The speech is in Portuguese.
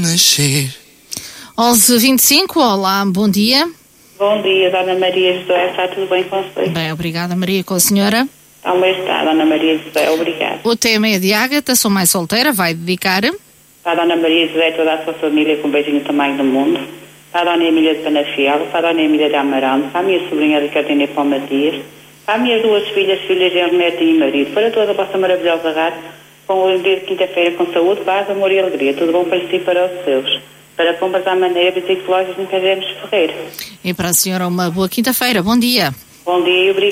nascer. 11h25, olá, bom dia. Bom dia, Dona Maria José, está tudo bem com você? Bem, obrigada, Maria, com a senhora. Também está, Dona Maria José, obrigada. O tema é de Ágata, sou mais solteira, vai dedicar. Para a Dona Maria José e toda a sua família, com um beijinho do tamanho do mundo. Para a Dona Emília de Penafiel, para a Dona Emília de Amarante, para a minha sobrinha de Catarina Pão Matias, para as minhas duas filhas de neto e marido, para toda a vossa maravilhosa rádio, com o dia de quinta-feira com saúde, paz, amor e alegria. Tudo bom para si e para os seus. Para compras à maneira, Boutique Lojas em Cadernos Ferreira. E para a senhora uma boa quinta-feira, bom dia. Bom dia e obrigado.